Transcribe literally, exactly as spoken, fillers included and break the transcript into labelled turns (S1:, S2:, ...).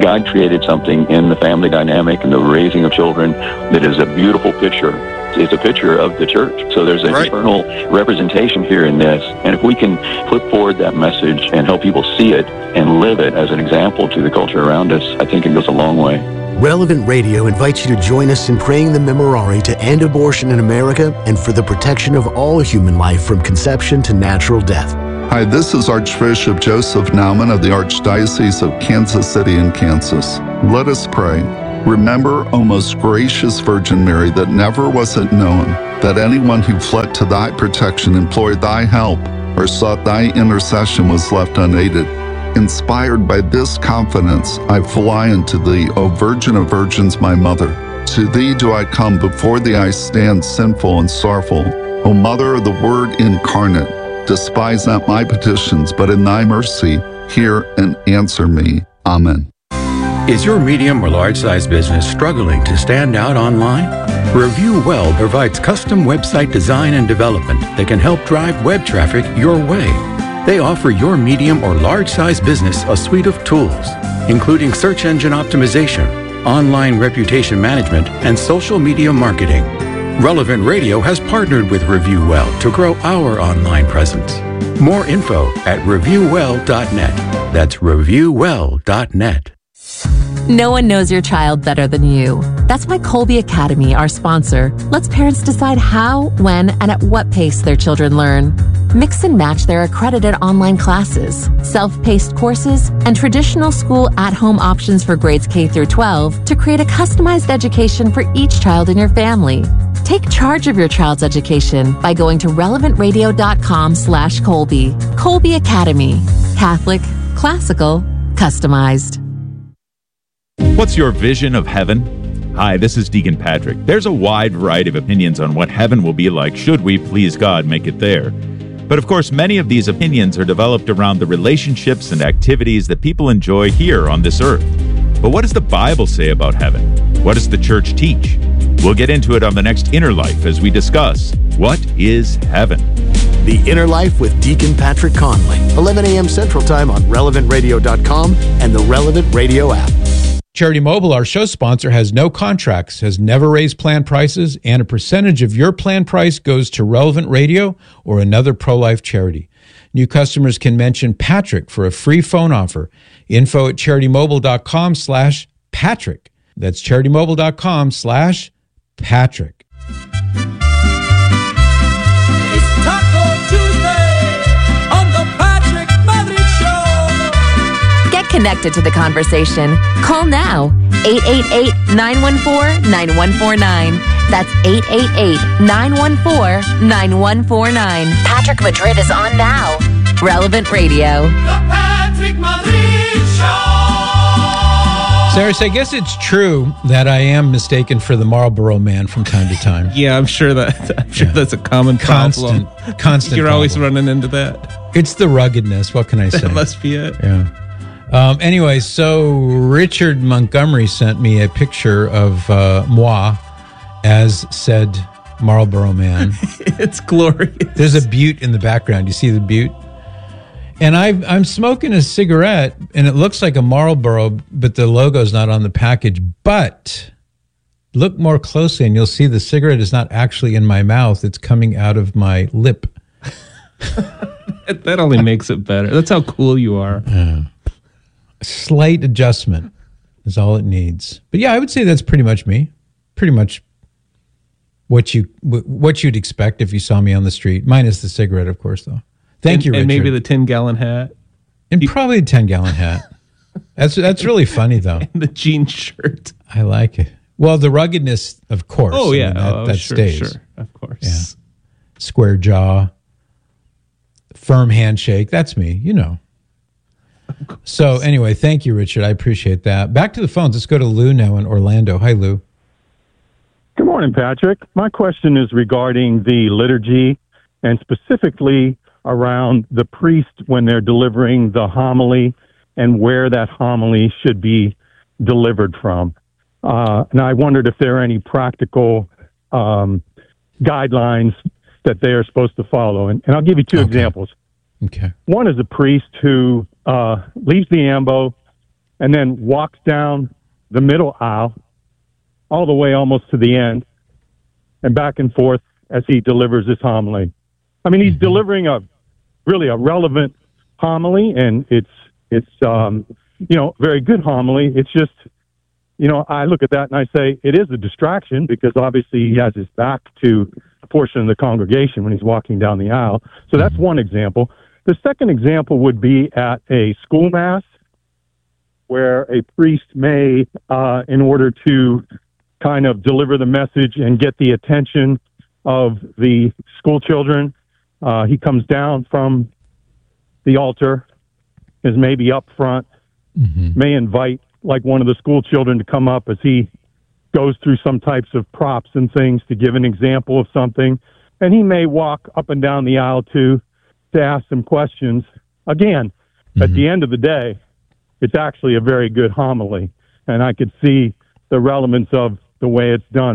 S1: God created something in the family dynamic and the raising of children that is a beautiful picture. It's a picture of the church. So there's an
S2: Right.
S1: eternal representation here in this. And if we can put forward that message and help people see it and live it as an example to the culture around us, I think it goes a long way.
S3: Relevant Radio invites you to join us in praying the Memorare to end abortion in America and for the protection of all human life from conception to natural death.
S4: Hi, this is Archbishop Joseph Naumann of the Archdiocese of Kansas City in Kansas. Let us pray. Remember, O most gracious Virgin Mary, that never was it known that anyone who fled to thy protection, implored thy help, or sought thy intercession was left unaided. Inspired by this confidence, I fly unto thee, O Virgin of Virgins, my mother. To thee do I come, before thee I stand sinful and sorrowful. O Mother of the Word incarnate, despise not my petitions, but in thy mercy hear and answer me. Amen.
S5: Is your medium or large-size business struggling to stand out online? Review Well provides custom website design and development that can help drive web traffic your way. They offer your medium or large-size business a suite of tools, including search engine optimization, online reputation management, and social media marketing. Relevant Radio has partnered with Review Well to grow our online presence. More info at review well dot net. That's review well dot net.
S6: No one knows your child better than you. That's why Colby Academy, our sponsor, lets parents decide how, when, and at what pace their children learn. Mix and match their accredited online classes, self-paced courses, and traditional school at-home options for grades K through twelve to create a customized education for each child in your family. Take charge of your child's education by going to relevant radio dot com slash Colby. Colby Academy. Catholic, classical, customized.
S7: What's your vision of heaven? Hi, this is Deacon Patrick. There's a wide variety of opinions on what heaven will be like should we, please God, make it there. But of course, many of these opinions are developed around the relationships and activities that people enjoy here on this earth. But what does the Bible say about heaven? What does the church teach? We'll get into it on the next Inner Life as we discuss what is heaven.
S3: The Inner Life with Deacon Patrick Conley, eleven a.m. Central Time on relevant radio dot com and the Relevant Radio app.
S8: Charity Mobile, our show sponsor, has no contracts, has never raised plan prices, and a percentage of your plan price goes to Relevant Radio or another pro-life charity. New customers can mention Patrick for a free phone offer. Info at charitymobile.com slash Patrick. That's charitymobile.com slash Patrick.
S9: It's Taco Tuesday on the Patrick Madrid Show.
S6: Get connected to the conversation. Call now. eight eight eight, nine one four, nine one four nine. That's eight eight eight, nine one four, nine one four nine. Patrick Madrid is on now. Relevant Radio.
S9: The Patrick Madrid Show.
S8: Cyrus, I guess it's true that I am mistaken for the Marlboro Man from time to time.
S2: Yeah, I'm sure that I'm sure
S8: Yeah.
S2: that's a common
S8: Constant,
S2: problem.
S8: constant
S2: You're always
S8: problem.
S2: running into that.
S8: It's the ruggedness. What can I say?
S2: That must be it.
S8: Yeah. Um, anyway, so Richard Montgomery sent me a picture of uh, moi as said Marlboro Man.
S2: It's glorious.
S8: There's a butte in the background. You see the butte? And I, I'm smoking a cigarette, and it looks like a Marlboro, but the logo's not on the package. But look more closely, and you'll see the cigarette is not actually in my mouth. It's coming out of my lip.
S2: That only makes it better. That's how cool you are.
S8: Yeah. Slight adjustment is all it needs. But yeah, I would say that's pretty much me. Pretty much what you what you'd expect if you saw me on the street, minus the cigarette, of course, though. Thank
S2: and,
S8: you, Richard.
S2: And maybe the ten-gallon hat.
S8: And probably a ten-gallon hat. That's that's really funny, though.
S2: And the jean shirt.
S8: I like it. Well, the ruggedness, of course.
S2: Oh,
S8: I
S2: yeah.
S8: mean, that,
S2: oh,
S8: that
S2: sure,
S8: stays.
S2: sure. Of course.
S8: Yeah. Square jaw, firm handshake. That's me, you know. So anyway, thank you, Richard. I appreciate that. Back to the phones. Let's go to Lou now in Orlando. Hi, Lou.
S10: Good morning, Patrick. My question is regarding the liturgy and specifically around the priest when they're delivering the homily and where that homily should be delivered from. Uh, and I wondered if there are any practical um, guidelines that they are supposed to follow. And, and I'll give you two
S8: Okay.
S10: examples.
S8: Okay.
S10: One is a priest who uh, leaves the ambo and then walks down the middle aisle all the way almost to the end and back and forth as he delivers his homily. I mean, he's delivering a really a relevant homily, and it's, it's um, you know, very good homily. It's just, you know, I look at that and I say it is a distraction because obviously he has his back to a portion of the congregation when he's walking down the aisle. So that's one example. The second example would be at a school mass where a priest may, uh, in order to kind of deliver the message and get the attention of the school children, uh, he comes down from the altar, is maybe up front, mm-hmm. may invite like one of the school children to come up as he goes through some types of props and things to give an example of something. And he may walk up and down the aisle too to ask some questions. Again, mm-hmm. at the end of the day, it's actually a very good homily. And I could see the relevance of the way it's done.